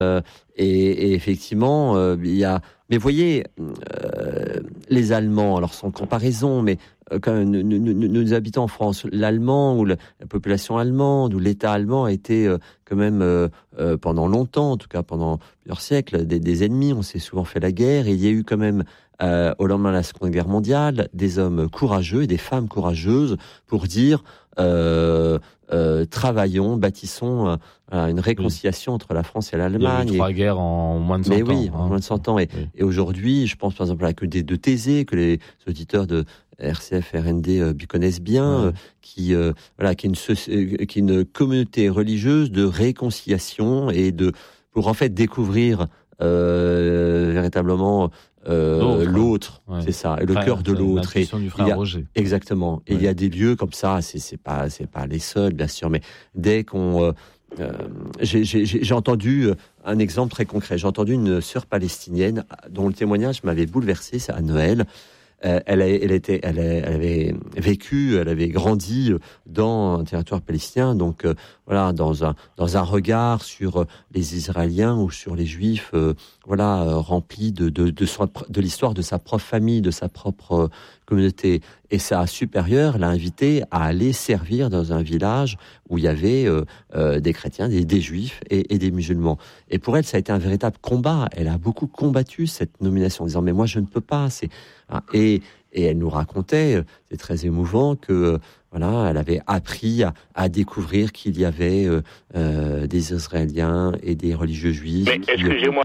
Et effectivement, il y a. Mais vous voyez, les Allemands, alors sans comparaison, mais quand même, nous habitons en France, l'allemand ou la population allemande ou l'État allemand a été quand même pendant longtemps, en tout cas pendant plusieurs siècles, des ennemis. On s'est souvent fait la guerre. Et il y a eu quand même au lendemain de la Seconde Guerre mondiale des hommes courageux et des femmes courageuses pour dire travaillons, bâtissons une réconciliation entre la France et l'Allemagne. Il y a eu 3 guerres en moins de 100 ans. Mais oui, en moins de 100 ans. Et aujourd'hui, je pense par exemple à la communauté de Thésée, que les auditeurs de RCF, RND connaissent bien, qui est une communauté religieuse de réconciliation et pour en fait découvrir véritablement l'autre, c'est ça, et le cœur de l'autre. Et du frère Roger. Exactement. Et il y a des lieux comme ça, c'est pas les seuls, bien sûr, mais dès qu'on j'ai entendu un exemple très concret. J'ai entendu une sœur palestinienne dont le témoignage m'avait bouleversé, c'est à Noël. Elle avait vécu, elle avait grandi dans un territoire palestinien, donc dans un regard sur les Israéliens ou sur les Juifs, rempli de l'histoire de sa propre famille, de sa propre communauté. Et sa supérieure l'a invitée à aller servir dans un village où il y avait des chrétiens, des juifs et des musulmans. Et pour elle, ça a été un véritable combat. Elle a beaucoup combattu cette nomination en disant mais moi je ne peux pas. Et elle nous racontait, c'est très émouvant, que elle avait appris à découvrir qu'il y avait des Israéliens et des religieux juifs. Mais excusez-moi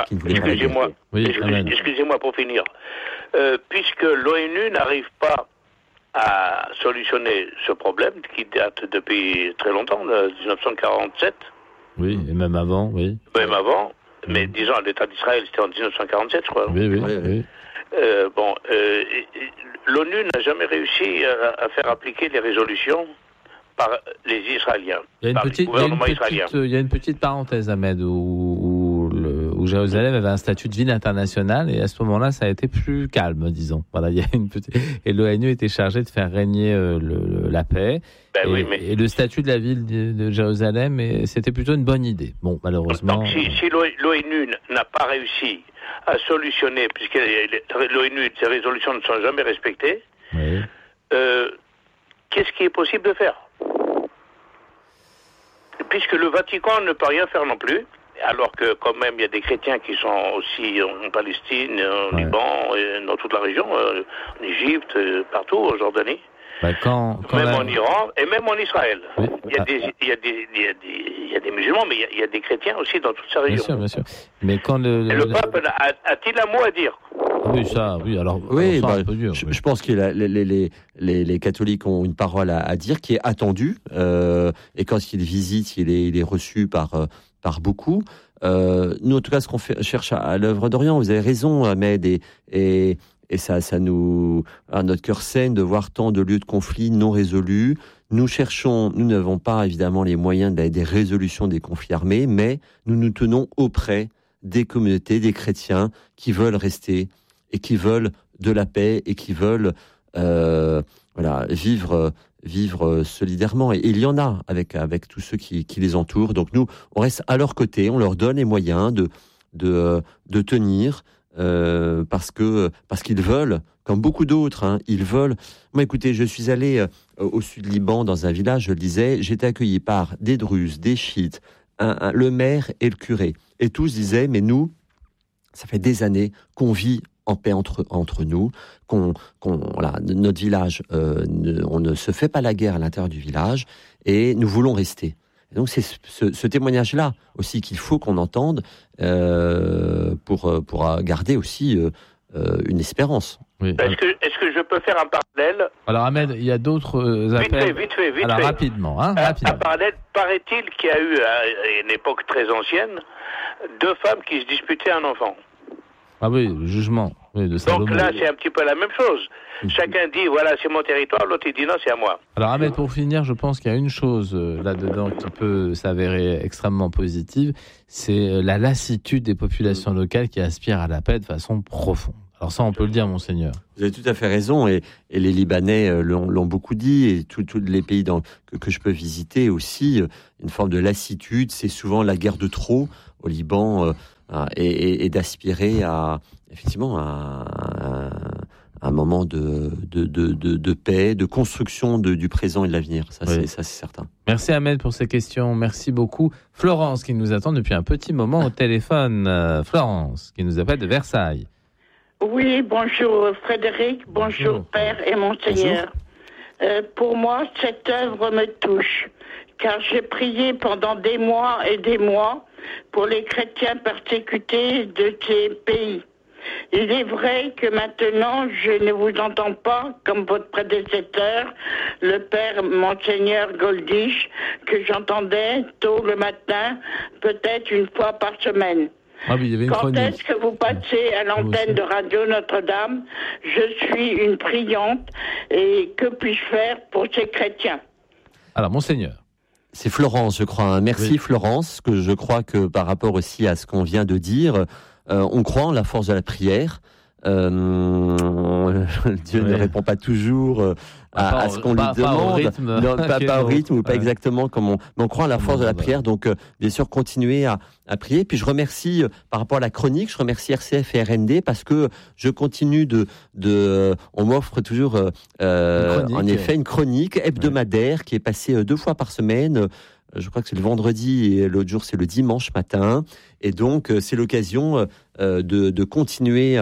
pour finir. Puisque l'ONU n'arrive pas à solutionner ce problème qui date depuis très longtemps, de 1947. Oui, et même avant, oui. Même avant, mais disons l'État d'Israël, c'était en 1947, je crois. Oui. L'ONU n'a jamais réussi à faire appliquer les résolutions par les Israéliens, par le gouvernement israélien. Il y a une petite parenthèse, Ahmed, où Jérusalem avait un statut de ville internationale, et à ce moment-là, ça a été plus calme, disons. Voilà, il y a et l'ONU était chargée de faire régner la paix. Et le statut de la ville de Jérusalem, c'était plutôt une bonne idée. Bon, malheureusement. Donc, si l'ONU n'a pas réussi à solutionner, puisque l'ONU, ses résolutions ne sont jamais respectées, qu'est-ce qui est possible de faire ? Puisque le Vatican ne peut rien faire non plus, alors que quand même il y a des chrétiens qui sont aussi en Palestine, en Liban, et dans toute la région, en Égypte, partout, en Jordanie. Même en Iran et même en Israël. Oui. Il y a des musulmans, mais il y a des chrétiens aussi dans toute sa région. Bien sûr. Mais quand le pape a-t-il un mot à dire ? Alors c'est un peu dur. Je pense que les catholiques ont une parole à dire qui est attendue, et quand ils visitent, il est reçu par beaucoup. Nous, en tout cas, ce qu'on cherche à l'œuvre d'Orient, vous avez raison, Ahmed, et ça nous, à notre cœur saigne de voir tant de lieux de conflits non résolus. Nous n'avons pas évidemment les moyens des résolutions des conflits armés, mais nous nous tenons auprès des communautés, des chrétiens qui veulent rester et qui veulent de la paix et qui veulent vivre solidairement. Et il y en a avec tous ceux qui les entourent. Donc nous, on reste à leur côté, on leur donne les moyens de tenir. Parce qu'ils veulent, comme beaucoup d'autres, ils veulent. Moi, écoutez, je suis allé au sud Liban dans un village, je le disais, j'étais accueilli par des Druzes, des Chiites, le maire et le curé, et tous disaient, mais nous, ça fait des années qu'on vit en paix entre nous, notre village, on ne se fait pas la guerre à l'intérieur du village, et nous voulons rester. Et donc c'est ce témoignage-là aussi qu'il faut qu'on entende pour garder aussi une espérance. Oui. Est-ce que je peux faire un parallèle ? Alors Ahmed, il y a d'autres appels. Vite fait. Alors rapidement. Un parallèle, paraît-il qu'il y a eu à une époque très ancienne 2 femmes qui se disputaient un enfant. Ah oui, le jugement de Salomon. Donc là, c'est un petit peu la même chose. Chacun dit, voilà, c'est mon territoire, l'autre il dit, non, c'est à moi. Alors Ahmed, pour finir, je pense qu'il y a une chose là-dedans qui peut s'avérer extrêmement positive, c'est la lassitude des populations locales qui aspirent à la paix de façon profonde. Alors ça, on peut le dire, monseigneur. Vous avez tout à fait raison, et les Libanais l'ont beaucoup dit, et tous les pays que je peux visiter aussi, une forme de lassitude, c'est souvent la guerre de trop. au Liban et d'aspirer à effectivement un moment de paix, de construction du présent et de l'avenir. C'est certain. Merci Ahmed pour ces questions. Merci beaucoup. Florence qui nous attend depuis un petit moment au téléphone. Florence qui nous appelle de Versailles. Oui, bonjour Frédéric, bonjour Père et Monseigneur. Pour moi, cette œuvre me touche, car j'ai prié pendant des mois et des mois pour les chrétiens persécutés de ces pays. Il est vrai que maintenant, je ne vous entends pas comme votre prédécesseur, le Père Monseigneur Goldisch, que j'entendais tôt le matin, peut-être une fois par semaine. Ah oui, il y avait une Quand chronique. est-ce que vous passez à l'antenne de Radio Notre-Dame? Je suis une priante et que puis-je faire pour ces chrétiens? Alors, Monseigneur. C'est Florence, je crois. Merci oui. Florence, que je crois que par rapport aussi à ce qu'on vient de dire, on croit en la force de la prière. Dieu ne répond pas toujours à ce qu'on lui demande, pas au rythme ou pas exactement comme on. Mais on croit en la force de la prière, donc bien sûr continuer à prier. Puis je remercie par rapport à la chronique, je remercie RCF et RND parce que je continue on m'offre toujours en effet une chronique hebdomadaire qui est passée 2 fois par semaine. Je crois que c'est le vendredi et l'autre jour c'est le dimanche matin. Et donc c'est l'occasion de continuer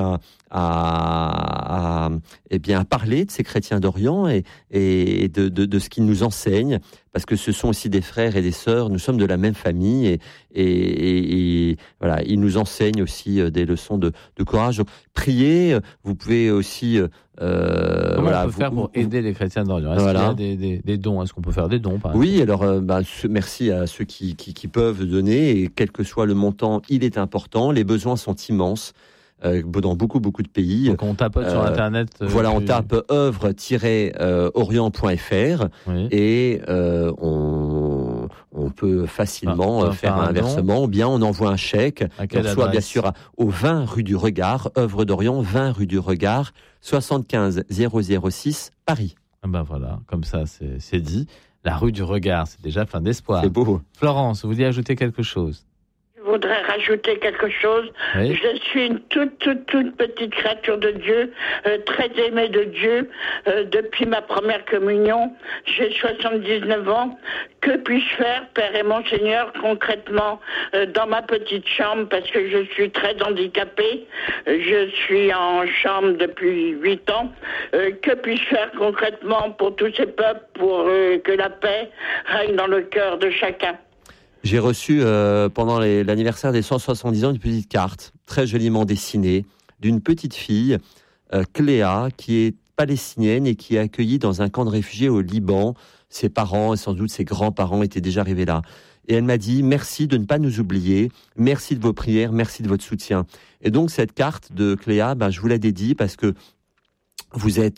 à parler de ces chrétiens d'Orient et de ce qu'ils nous enseignent, parce que ce sont aussi des frères et des sœurs, nous sommes de la même famille et voilà, ils nous enseignent aussi des leçons de courage. Donc, priez, vous pouvez aussi comment on peut faire pour aider les chrétiens d'Orient? Est-ce qu'il y a des dons? Est-ce qu'on peut faire des dons par exemple? Oui, alors merci à ceux qui peuvent donner, et quel que soit le montant, il est important. Les besoins sont immenses dans beaucoup de pays. Donc on tapote sur internet. Voilà, on tape œuvre-orient.fr oui. Et on peut facilement faire un versement, ou bien on envoie un chèque. On reçoit bien sûr au 20 rue du Regard, œuvre d'Orient, 20 rue du Regard, 75 006 Paris. Ben voilà, comme ça c'est dit. La rue du Regard, c'est déjà plein d'espoir. C'est beau. Florence, vous vouliez ajouter quelque chose? Je voudrais rajouter quelque chose. Oui. Je suis une toute petite créature de Dieu, très aimée de Dieu, depuis ma première communion. J'ai 79 ans. Que puis-je faire, Père et Monseigneur, concrètement, dans ma petite chambre, parce que je suis très handicapée. Je suis en chambre depuis 8 ans. Que puis-je faire concrètement pour tous ces peuples, pour que la paix règne dans le cœur de chacun? J'ai reçu pendant l'anniversaire des 170 ans une petite carte très joliment dessinée d'une petite fille, Cléa, qui est palestinienne et qui est accueillie dans un camp de réfugiés au Liban. Ses parents et sans doute ses grands-parents étaient déjà arrivés là. Et elle m'a dit « Merci de ne pas nous oublier, merci de vos prières, merci de votre soutien ». Et donc cette carte de Cléa, je vous la dédie parce que vous êtes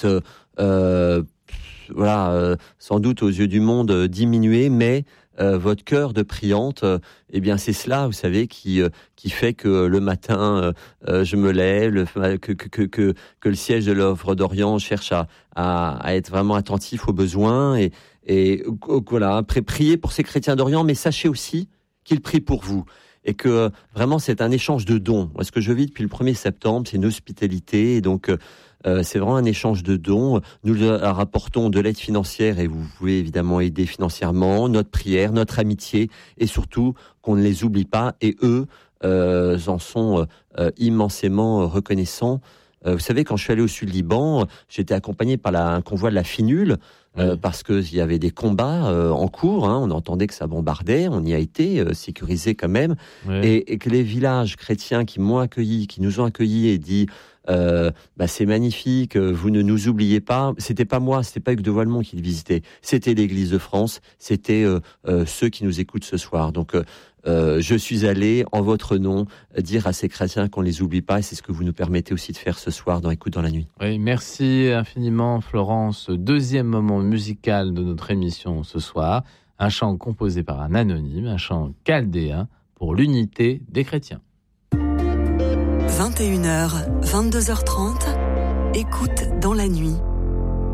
sans doute aux yeux du monde diminué, mais votre cœur de priante, c'est cela, vous savez, qui fait que le matin, je me lève, que le siège de l'œuvre d'Orient cherche à être vraiment attentif aux besoins et voilà, priez pour ces chrétiens d'Orient, mais sachez aussi qu'ils prient pour vous. Et que vraiment c'est un échange de dons. Ce que je vis depuis le 1er septembre, c'est une hospitalité, et donc c'est vraiment un échange de dons. Nous rapportons de l'aide financière et vous pouvez évidemment aider financièrement, notre prière, notre amitié, et surtout qu'on ne les oublie pas, et eux en sont immensément reconnaissants. Vous savez, quand je suis allé au Sud-Liban, j'étais accompagné par un convoi de la FINUL, parce qu'il y avait des combats en cours, on entendait que ça bombardait, on y a été sécurisé quand même, et que les villages chrétiens qui m'ont accueilli, qui nous ont accueillis et dit c'est magnifique, vous ne nous oubliez pas. C'était pas moi, c'était pas Hugues de Voilemont qui le visitait, c'était l'Église de France, c'était ceux qui nous écoutent ce soir. Donc je suis allé en votre nom dire à ces chrétiens qu'on les oublie pas, et c'est ce que vous nous permettez aussi de faire ce soir dans Écoute dans la nuit. Oui, merci infiniment Florence. Deuxième moment musical de notre émission ce soir, un chant composé par un anonyme, un chant chaldéen pour l'unité des chrétiens. 21h, 22h30, écoute dans la nuit.